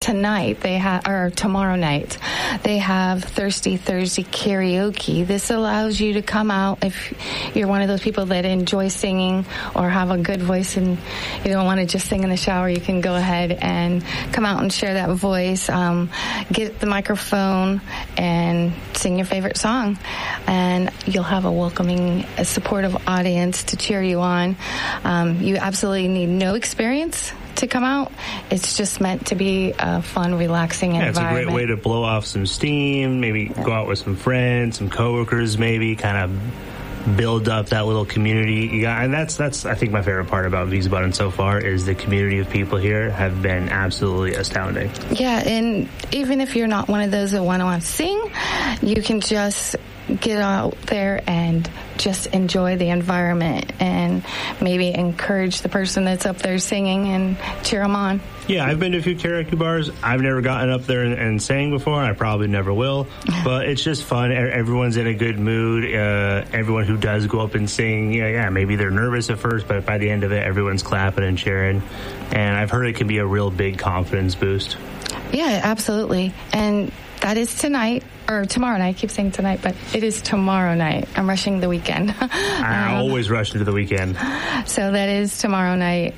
tonight or tomorrow night, they have Thirsty Thursday karaoke. This allows you to come out if you're one of those people that enjoy singing or have a good voice and you don't want to just sing in the shower. You can go ahead and come out and share that voice. Get the microphone and sing your favorite song, and you'll have a welcoming, supportive audience to cheer you on. You absolutely need no experience to come out. It's just meant to be a fun, relaxing environment. It's a great way to blow off some steam, maybe go out with some friends, some coworkers, maybe kind of build up that little community you got. And that's I think my favorite part about Wiesbaden so far is the community of people here have been absolutely astounding. Yeah, and even if you're not one of those that want to sing, you can just get out there and just enjoy the environment and maybe encourage the person that's up there singing and cheer them on. Yeah, I've been to a few karaoke bars. I've never gotten up there and sang before. I probably never will. But it's just fun. Everyone's in a good mood. Everyone who does go up and sing, maybe they're nervous at first, but by the end of it, everyone's clapping and cheering. And I've heard it can be a real big confidence boost. Yeah, absolutely. And that is tonight, or tomorrow night. I keep saying tonight, but it is tomorrow night. I'm rushing the weekend. I always rush into the weekend. So that is tomorrow night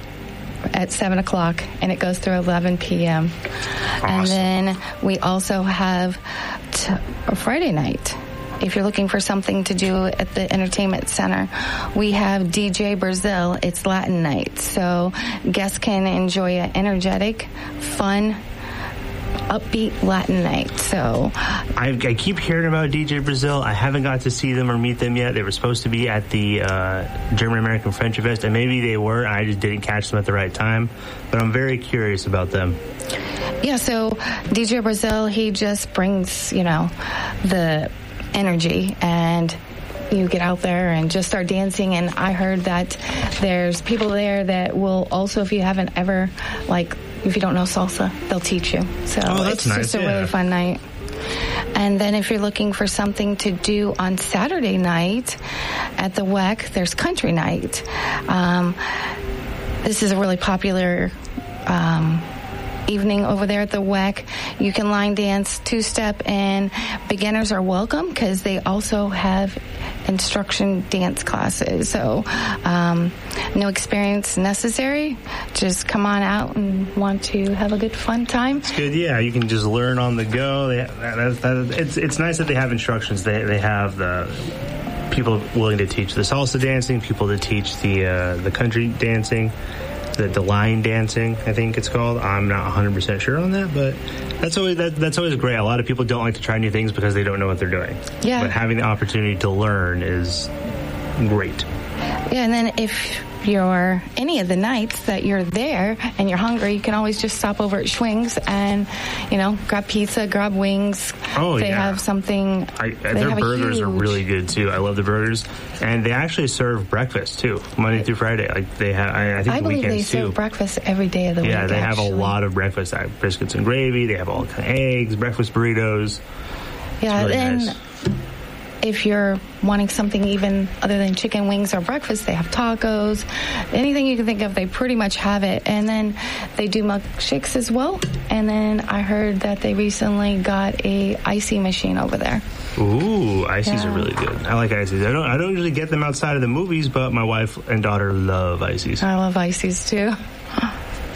at 7 o'clock, and it goes through 11 p.m. Awesome. And then we also have a Friday night. If you're looking for something to do at the entertainment center, we have DJ Brazil. It's Latin night. So guests can enjoy an energetic, fun, upbeat Latin night. So I keep hearing about DJ Brazil. I haven't got to see them or meet them yet. They were supposed to be at the German American Friendship Fest, and maybe they were. I just didn't catch them at the right time. But I'm very curious about them. Yeah, so DJ Brazil, he just brings, the energy, and you get out there and just start dancing. And I heard that there's people there that will also, if you haven't ever, if you don't know salsa, they'll teach you. So it's nice. Just a really fun night. And then if you're looking for something to do on Saturday night at the WEC, there's country night. This is a really popular evening over there at the WEC. You can line dance, two-step, and beginners are welcome because they also have instruction dance classes. So no experience necessary. Just come on out and want to have a good, fun time. It's good, yeah. You can just learn on the go. It's nice that they have instructions. They have the people willing to teach the salsa dancing, people to teach the country dancing, the line dancing, I think it's called. I'm not 100% sure on that, but that's always great. A lot of people don't like to try new things because they don't know what they're doing. Yeah. But having the opportunity to learn is great. Yeah, and then if you're any of the nights that you're there and you're hungry, you can always just stop over at Schwing's and, grab pizza, grab wings. Oh, they have something. Their burgers are really good, too. I love the burgers. And they actually serve breakfast, too, Monday through Friday. They have, I think, I believe weekends, they serve breakfast every day of the week. Yeah, they have a lot of breakfast. They have biscuits and gravy. They have all kind of eggs, breakfast burritos. Yeah, really and nice. If you're wanting something even other than chicken wings or breakfast, they have tacos. Anything you can think of, they pretty much have it. And then they do milkshakes as well. And then I heard that they recently got a icy machine over there. Ooh, ices are really good. I like ices. I don't usually get them outside of the movies, but my wife and daughter love ices. I love ices too.